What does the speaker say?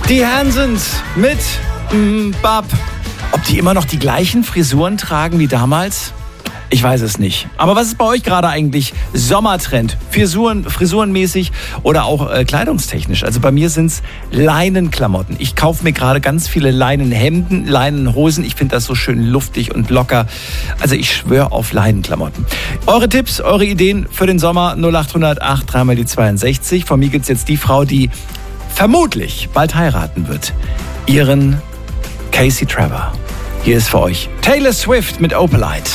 Die Hansons mit Bab. Ob die immer noch die gleichen Frisuren tragen wie damals? Ich weiß es nicht. Aber was ist bei euch gerade eigentlich Sommertrend? Frisurenmäßig oder auch kleidungstechnisch? Also bei mir sind es Leinenklamotten. Ich kaufe mir gerade ganz viele Leinenhemden, Leinenhosen. Ich finde das so schön luftig und locker. Also ich schwöre auf Leinenklamotten. Eure Tipps, eure Ideen für den Sommer 0800 8 3 mal die 62. Von mir gibt's jetzt die Frau, die vermutlich bald heiraten wird. Ihren Casey Trevor. Hier ist für euch Taylor Swift mit Opalite.